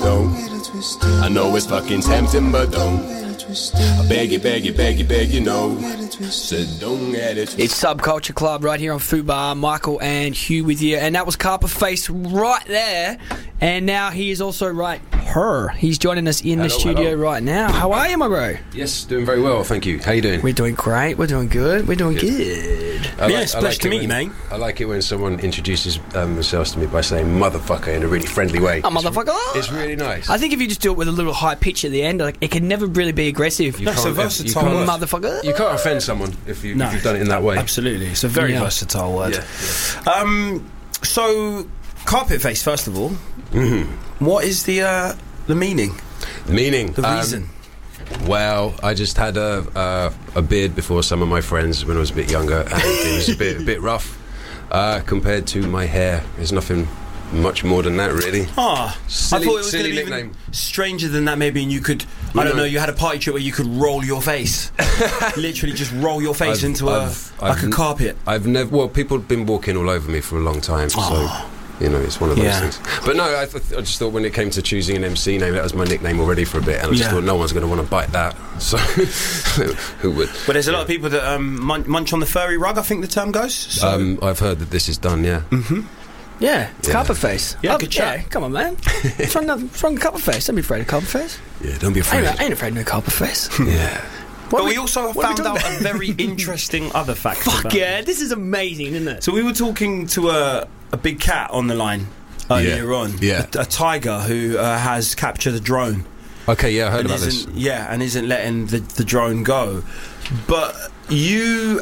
don't. I know it's fucking tempting, but don't. I beg you, no. So don't get it. It's Subculture Club right here on Fubar. Michael and Hugh with you. And that was Carperface right there. And now he is also He's joining us in the studio right now. How are you, my bro? Yes, doing very well, thank you. How you doing? We're doing great. We're doing good. We're doing good. It's a pleasure to meet you, mate. I like it when someone introduces themselves to me by saying motherfucker in a really friendly way. Motherfucker. It's really nice. I think if you just do it with a little high pitch at the end, like, it can never really be aggressive. That's a versatile word. Motherfucker. You can't offend someone if you've done it in that way. Absolutely. It's a very versatile word. Yeah. So, Carpetface, first of all. Mm-hmm. What is the meaning? The meaning? The reason? Well, I just had a beard before some of my friends when I was a bit younger, and it was a bit rough compared to my hair. There's nothing much more than that, really. I thought it was going to be even stranger than that, maybe, and you could, I don't know, you had a party trick where you could roll your face. Literally just roll your face into a carpet. People have been walking all over me for a long time, so... You know, it's one of those things. But no, I just thought when it came to choosing an MC name, that was my nickname already for a bit, and I just thought no one's going to want to bite that. So who would? But there's a lot of people that munch on the furry rug, I think the term goes. So. I've heard that this is done, yeah. Mm-hmm. Yeah, it's Carperface. Yeah, good chat. Yeah, come on, man. What's wrong with Carperface? Don't be afraid of Carperface. Yeah, don't be afraid. I ain't afraid of no Carperface. Yeah. But we also found out a very interesting other fact. Fuck yeah, this is amazing, isn't it? So we were talking to a big cat on the line earlier on. Yeah. A tiger who has captured a drone. Okay, yeah, I heard about this. Yeah, and isn't letting the drone go. But you've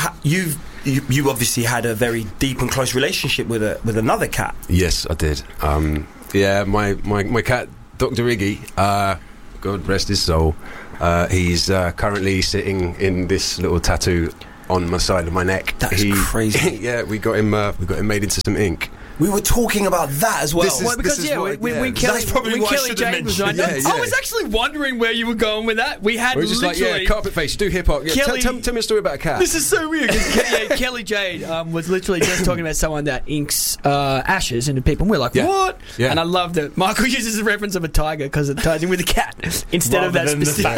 obviously had a very deep and close relationship with another cat. Yes, I did. Yeah, my cat, Dr. Iggy, God rest his soul, he's currently sitting in this little tattoo on my side of my neck. That's crazy. Yeah, we got him made into some ink. We were talking about that as well. When Kelly Jade was on, I was actually wondering where you were going with that. We had just literally... like, Carpetface, do hip-hop. Yeah, tell me a story about a cat. This is so weird. Kelly Jade was literally just talking about someone that inks ashes into people. And we're like, what? Yeah. And I love that Michael uses the reference of a tiger because it ties in with a cat rather of that specific...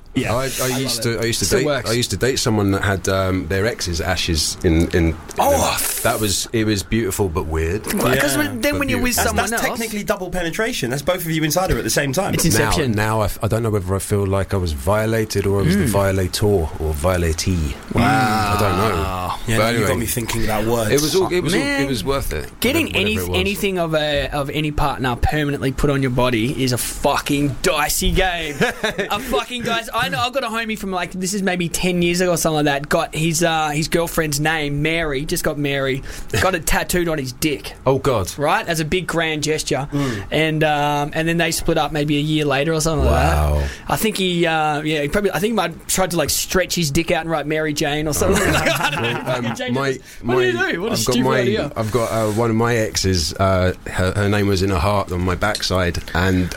I used to date someone that had their ex's ashes in it was beautiful but weird. Because when you're with someone else, that's technically double penetration. That's both of you inside her at the same time. It's Inception. Now I don't know whether I feel like I was violated or I was the violator or vilatee. Wow. I don't know. Yeah, but anyway, you got me thinking about words. It was worth it. Getting anything of any partner permanently put on your body is a fucking dicey game. Guys, I know I've got a homie from this is maybe 10 years ago or something like that. Got his girlfriend's name, Mary, got it tattooed on his dick. Oh God! Right, as a big grand gesture, and then they split up maybe a year later or something like that. I think he might have tried to stretch his dick out and write Mary Jane or something. I don't know. What do you do? What a stupid idea! I've got one of my exes. Her name was in a heart on my backside, and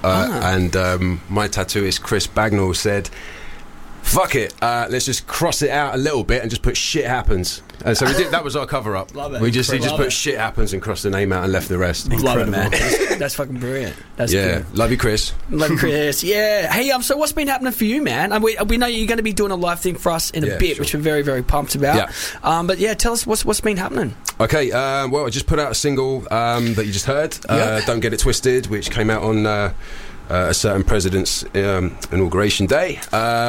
my tattooist Chris Bagnall said, fuck it, let's just cross it out a little bit and just put shit happens. And so we did. That was our cover up. Love it. We just put shit happens and crossed the name out and left the rest. Love it, man. That's fucking brilliant. That's good. Love you, Chris. Love you, Chris. Yeah. Hey, so what's been happening for you, man? We know you're going to be doing a live thing for us in a bit, which we're very, very pumped about. Yeah. But yeah, tell us what's been happening. Okay. Well, I just put out a single that you just heard. Don't Get It Twisted, which came out on a certain president's inauguration day.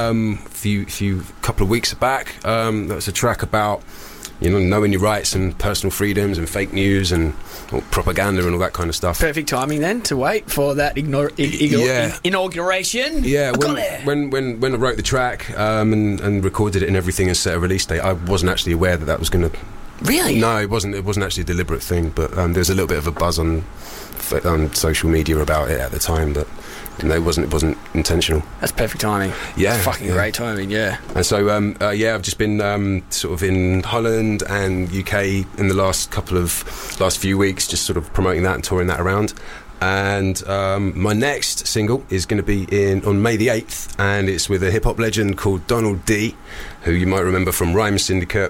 Few couple of weeks back. That was a track about knowing your rights and personal freedoms and fake news and propaganda and all that kind of stuff. Perfect timing then to wait for that inauguration. Yeah, when I wrote the track and recorded it and everything and set a release date, I wasn't actually aware that was going to. Really? No, it wasn't actually a deliberate thing, but there was a little bit of a buzz on social media about it at the time, but it wasn't intentional. That's perfect timing. Yeah, that's fucking great timing. Yeah. And so I've just been sort of in Holland and UK in the last few weeks, just sort of promoting that and touring that around. And my next single is going to be on May the 8th, and it's with a hip hop legend called Donald D, who you might remember from Rhyme Syndicate.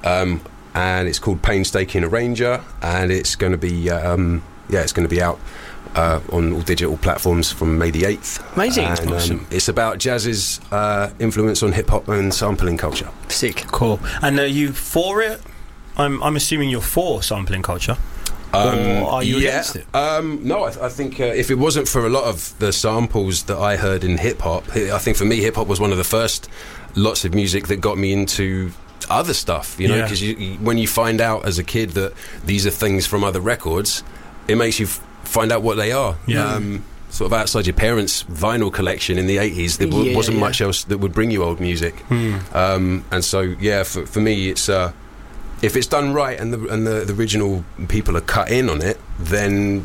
And it's called Painstaking Arranger, and it's going to be it's going to be out on all digital platforms from May the 8th. Amazing. And, Awesome. it's about jazz's influence on hip hop and sampling culture. Sick. Cool. And are you for it? I'm assuming you're for sampling culture. Or are you against it? No, I think if it wasn't for a lot of the samples that I heard in hip hop, I think for me hip hop was one of the first lots of music that got me into other stuff, you know, because when you find out as a kid that these are things from other records, it makes you find out what they are. Sort of outside your parents' vinyl collection in the 80s, there wasn't much else that would bring you old music. And so for me it's if it's done right and the original people are cut in on it, then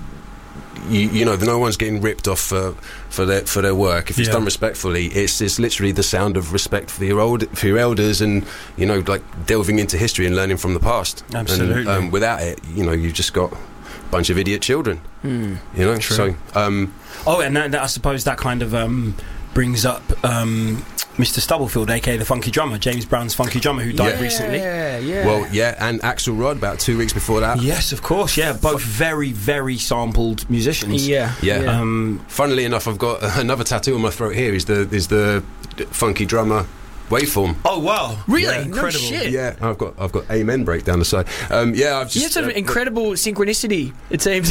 you know no one's getting ripped off for their work. If it's done respectfully, it's literally the sound of respect for your elders, and you know, like delving into history and learning from the past. Absolutely. And without it, you know, you've just got a bunch of idiot children. You know. True. So and that, I suppose that kind of brings up Mr. Stubblefield, aka the Funky Drummer, James Brown's Funky Drummer, who died recently. Well, and Axl Rod about 2 weeks before that. Yes, of course. Yeah, both very, very sampled musicians. Funnily enough, I've got another tattoo on my throat here. Is the Funky Drummer waveform. Oh wow! Really? Yeah, no shit. Yeah, I've got Amen break down the side. I've just. You have some incredible synchronicity. It seems.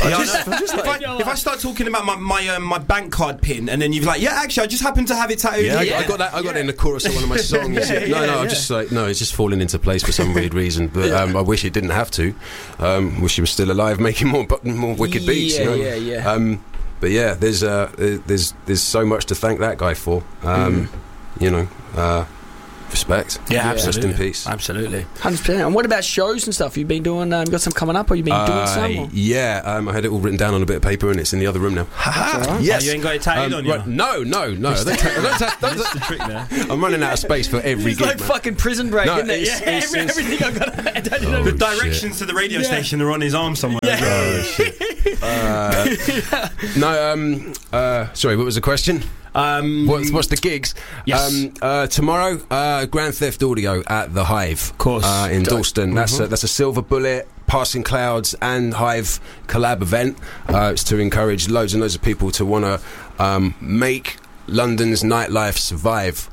If I start talking about my bank card pin, and then you're like, actually, I just happen to have it tattooed. I got that. I got it in the chorus of one of my songs. I'm just like, no, it's just falling into place for some weird reason. But I wish it didn't have to. Wish he was still alive, making more wicked beats. But yeah, there's so much to thank that guy for. You know. Respect. Yeah, absolutely. Rest in peace. Absolutely. 100%. And what about shows and stuff? You've been doing, got some coming up, or you've been doing some? Or? Yeah, I had it all written down on a bit of paper, and it's in the other room now. Right. Yes. Oh, you ain't got it tattooed on you? Right. No. That's the trick there. I'm running out of space for every gig. It's like fucking Prison Break, isn't it? Everything I've got. The directions to the radio station are on his arm somewhere. Oh, shit. Sorry, what was the question? What's the gigs? Yes. Tomorrow, Grand Theft Audio at the Hive, of course, in Dalston. That's a Silver Bullet, Passing Clouds, and Hive collab event. It's to encourage loads and loads of people to want to make London's nightlife survive.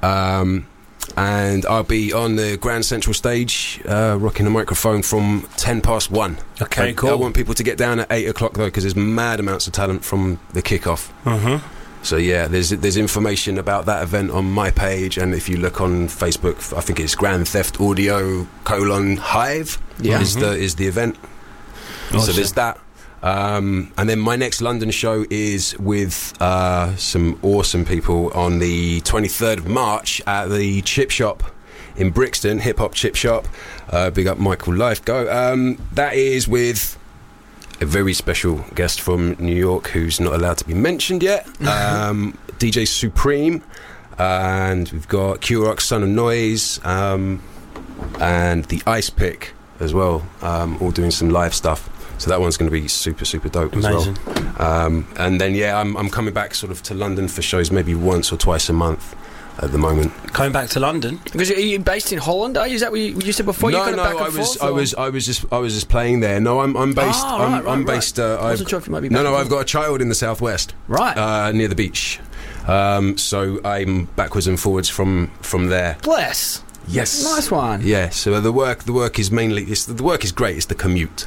And I'll be on the Grand Central stage, rocking a microphone from 1:10. Okay, cool. I want people to get down at 8 o'clock though, because there's mad amounts of talent from the kickoff. So yeah, there's information about that event on my page, and if you look on Facebook, I think it's Grand Theft Audio :Hive is the event. Awesome. So there's that. And then my next London show is with some awesome people on the 23rd of March at the Chip Shop in Brixton, Hip Hop Chip Shop. Big up Michael Lifego. That is with a very special guest from New York who's not allowed to be mentioned yet. DJ Supreme, and we've got Q-Rock, Son of Noise, and the Ice Pick as well, all doing some live stuff. So that one's going to be super, super dope. Amazing. As well. And then I'm coming back sort of to London for shows maybe once or twice a month at the moment. Coming back to London? Because are you based in Holland? Is that what you said before? No, I was just playing there. No, I'm based. I'm based. I wasn't sure if you might be. No, I've got a child in the southwest, right, near the beach. So I'm backwards and forwards from there. Bless. Yes, nice one. Yeah, so the work is mainly the work is great. It's the commute.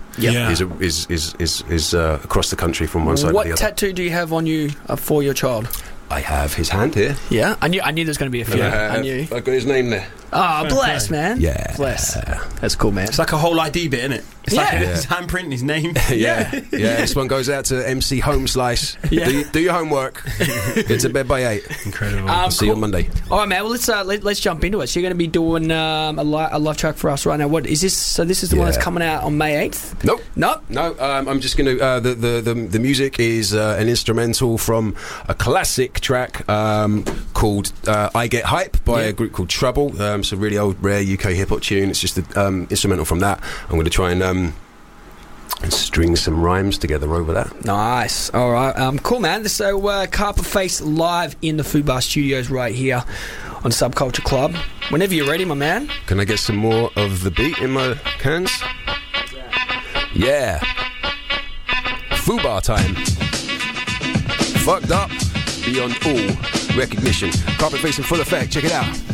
Is across the country from one side to the other. What tattoo do you have on you for your child? I have his hand here. Yeah, I knew there was going to be a few. I knew. I've got his name there. Oh, bless, man. Yeah, bless. That's cool, man. It's like a whole ID bit, isn't it? It's like his handprint, his name. Yeah. This one goes out to MC Home Slice. Do your homework. Get to bed by 8. Incredible. See you on Monday. All right, man. Well, let's jump into it. So you're going to be doing a live track for us right now. What is this? So this is the one that's coming out on May 8th. Nope. No. I'm just going to. The music is an instrumental from a classic track called "I Get Hype" by a group called Trouble. It's a really old, rare UK hip hop tune. It's just an instrumental from that. I'm going to try and string some rhymes together over that. Nice. All right. Cool, man. So Carper Face live in the Food Bar Studios right here on Subculture Club. Whenever you're ready, my man. Can I get some more of the beat in my cans? Yeah. Food Bar time. Fucked up beyond all recognition. Carpet Bass in full effect. Check it out.